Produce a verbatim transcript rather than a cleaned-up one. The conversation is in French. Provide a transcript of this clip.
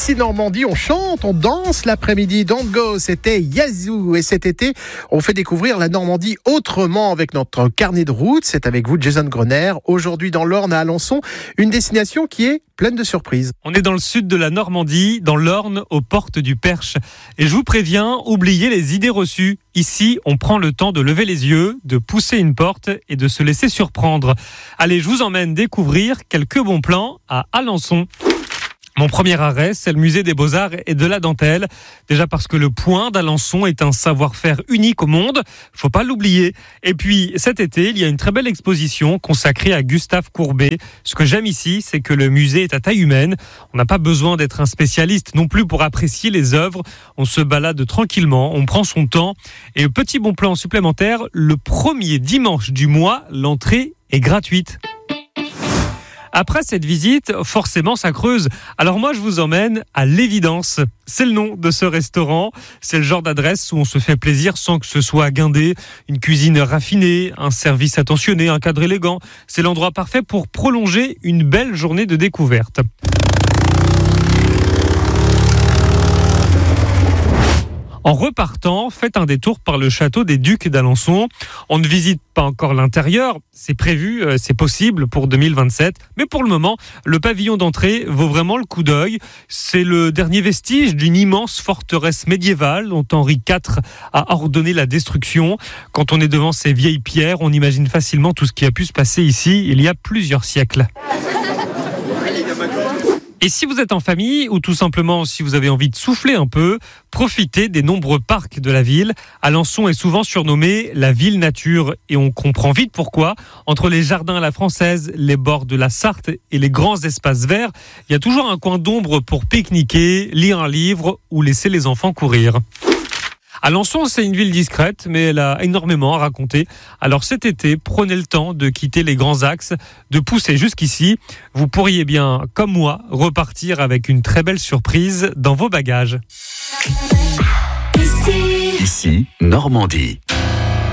Ici Normandie, on chante, on danse l'après-midi. Don't Go, c'était Yazoo. Et cet été, on fait découvrir la Normandie autrement avec notre carnet de route. C'est avec vous, Jason Grener. Aujourd'hui, dans l'Orne à Alençon, une destination qui est pleine de surprises. On est dans le sud de la Normandie, dans l'Orne, aux portes du Perche. Et je vous préviens, oubliez les idées reçues. Ici, on prend le temps de lever les yeux, de pousser une porte et de se laisser surprendre. Allez, je vous emmène découvrir quelques bons plans à Alençon. Mon premier arrêt, c'est le musée des Beaux-Arts et de la Dentelle. Déjà parce que le Point d'Alençon est un savoir-faire unique au monde. Faut pas l'oublier. Et puis, cet été, il y a une très belle exposition consacrée à Gustave Courbet. Ce que j'aime ici, c'est que le musée est à taille humaine. On n'a pas besoin d'être un spécialiste non plus pour apprécier les œuvres. On se balade tranquillement, on prend son temps. Et petit bon plan supplémentaire, le premier dimanche du mois, l'entrée est gratuite. Après cette visite, forcément, ça creuse. Alors moi, je vous emmène à l'Évidence. C'est le nom de ce restaurant. C'est le genre d'adresse où on se fait plaisir sans que ce soit guindé. Une cuisine raffinée, un service attentionné, un cadre élégant. C'est l'endroit parfait pour prolonger une belle journée de découverte. En repartant, faites un détour par le château des Ducs d'Alençon. On ne visite pas encore l'intérieur, c'est prévu, c'est possible pour deux mille vingt-sept. Mais pour le moment, le pavillon d'entrée vaut vraiment le coup d'œil. C'est le dernier vestige d'une immense forteresse médiévale dont Henri quatre a ordonné la destruction. Quand on est devant ces vieilles pierres, on imagine facilement tout ce qui a pu se passer ici il y a plusieurs siècles. Et si vous êtes en famille ou tout simplement si vous avez envie de souffler un peu, profitez des nombreux parcs de la ville. Alençon est souvent surnommée la ville nature et on comprend vite pourquoi. Entre les jardins à la française, les bords de la Sarthe et les grands espaces verts, il y a toujours un coin d'ombre pour pique-niquer, lire un livre ou laisser les enfants courir. Alençon, c'est une ville discrète, mais elle a énormément à raconter. Alors cet été, prenez le temps de quitter les grands axes, de pousser jusqu'ici. Vous pourriez bien, comme moi, repartir avec une très belle surprise dans vos bagages. Ici, Normandie.